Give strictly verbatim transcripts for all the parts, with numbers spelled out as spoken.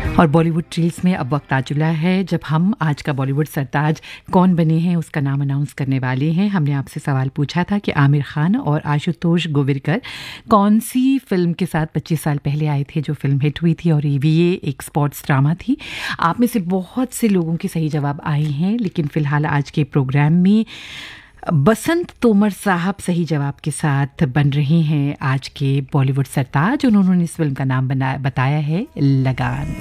और बॉलीवुड रील्स में अब वक्त आ चुका है जब हम आज का बॉलीवुड सरताज कौन बने हैं उसका नाम अनाउंस करने वाले हैं। हमने आपसे सवाल पूछा था कि आमिर खान और आशुतोष गोविरकर कौन सी फिल्म के साथ पच्चीस साल पहले आए थे जो फिल्म हिट हुई थी और ये एक स्पोर्ट्स ड्रामा थी। आप में से बहुत से लोगों के सही जवाब आए हैं, लेकिन फ़िलहाल आज के प्रोग्राम में बसंत तोमर साहब सही जवाब के साथ बन रहे हैं आज के बॉलीवुड सरताज। उन्होंने इस फिल्म का नाम बना बताया है लगान।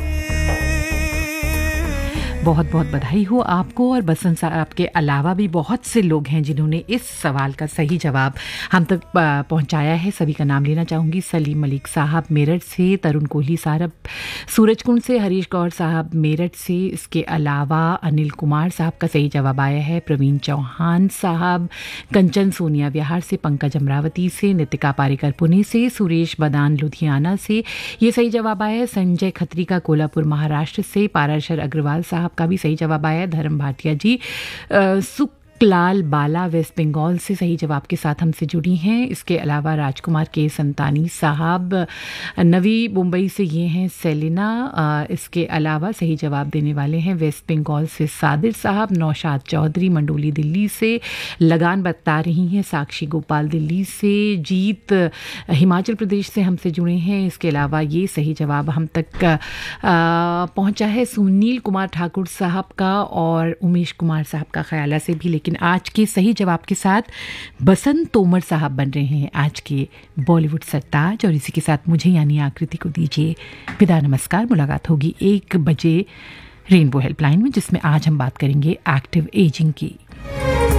बहुत बहुत बधाई हो आपको। और बसंत साहब के अलावा भी बहुत से लोग हैं जिन्होंने इस सवाल का सही जवाब हम तक पहुंचाया है। सभी का नाम लेना चाहूँगी। सलीम मलिक साहब मेरठ से, तरुण कोहली साहब सूरजकुंड से, हरीश गौर साहब मेरठ से। इसके अलावा अनिल कुमार साहब का सही जवाब आया है। प्रवीण चौहान साहब कंचन सोनिया विहार से, पंकज अमरावती से, नितिका पारिकर पुणे से, सुरेश बदान लुधियाना से ये सही जवाब आया है। संजय खत्री का कोल्हापुर महाराष्ट्र से, पाराशर अग्रवाल साहब का भी सही जवाब आया है। धर्म भाटिया जी सुख लाल बाला वेस्ट बंगाल से सही जवाब के साथ हमसे जुड़ी हैं। इसके अलावा राजकुमार के संतानी साहब नवी मुंबई से ये हैं। सेलिना इसके अलावा सही जवाब देने वाले हैं वेस्ट बंगाल से सादिर साहब। नौशाद चौधरी मंडोली दिल्ली से लगन बता रही हैं। साक्षी गोपाल दिल्ली से। जीत हिमाचल प्रदेश से हमसे जुड़े हैं। इसके अलावा ये सही जवाब हम तक पहुंचा है सुनील कुमार ठाकुर साहब का और उमेश कुमार साहब का ख्याला से भी। लेकिन आज के सही जवाब के साथ बसंत तोमर साहब बन रहे हैं आज के बॉलीवुड सरताज। और इसी के साथ मुझे यानी आकृति को दीजिए विदा। नमस्कार। मुलाकात होगी एक बजे रेनबो हेल्पलाइन में, जिसमें आज हम बात करेंगे एक्टिव एजिंग की।